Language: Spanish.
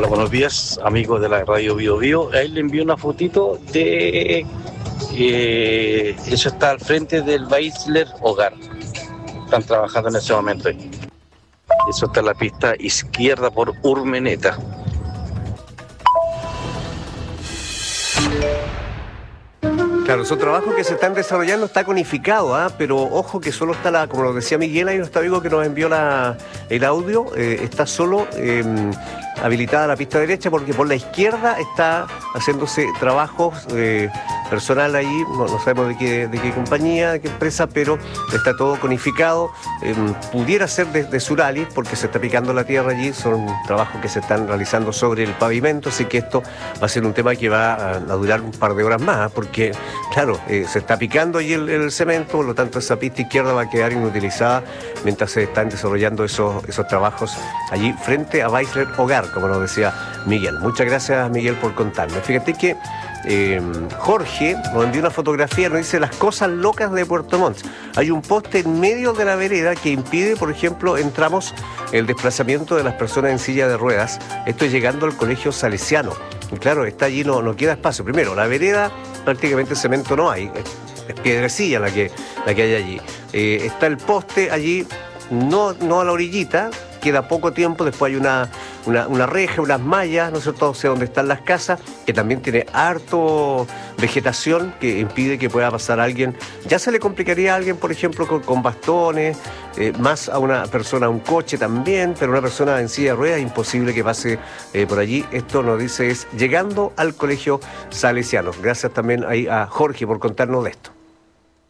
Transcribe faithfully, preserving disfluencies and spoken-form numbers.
Hola, buenos días, amigos de la radio Bio Bio. Ahí le envío una fotito de... Eh, eso está al frente del Baisler Hogar. Están trabajando en ese momento ahí. Eso está en la pista izquierda por Urmeneta. Claro, son trabajos que se están desarrollando, está conificado, ¿ah? Pero ojo que solo está la, como lo decía Miguel, ahí nuestro amigo que nos envió la, el audio, eh, está solo eh, habilitada la pista derecha porque por la izquierda está haciéndose trabajos eh, personal ahí, no, no sabemos de qué, de qué compañía, de qué empresa, pero está todo conificado. Eh, pudiera ser de, de Suralis porque se está picando la tierra allí, son trabajos que se están realizando sobre el pavimento, así que esto va a ser un tema que va a, a durar un par de horas más, porque claro, eh, se está picando allí el, el cemento, por lo tanto esa pista izquierda va a quedar inutilizada mientras se están desarrollando esos, esos trabajos allí frente a Baisler Hogar, como nos decía Miguel. Muchas gracias, Miguel, por contarme. Fíjate que eh, Jorge nos envió una fotografía, nos dice las cosas locas de Puerto Montt. Hay un poste en medio de la vereda que impide, por ejemplo, en tramos el desplazamiento de las personas en silla de ruedas. Esto es llegando al colegio salesiano. Y claro, está allí, no, no queda espacio. Primero, la vereda, prácticamente cemento no hay, es, es piedrecilla la que, la que hay allí. Eh, está el poste allí, no, no a la orillita, queda poco tiempo, después hay una, una, una reja, unas mallas, ¿no es cierto?, o sea, donde están las casas, que también tiene harto vegetación que impide que pueda pasar alguien. Ya se le complicaría a alguien, por ejemplo, con, con bastones, eh, más a una persona, a un coche también, pero una persona en silla de ruedas, imposible que pase eh, por allí. Esto nos dice es llegando al colegio salesiano. Gracias también ahí a Jorge por contarnos de esto.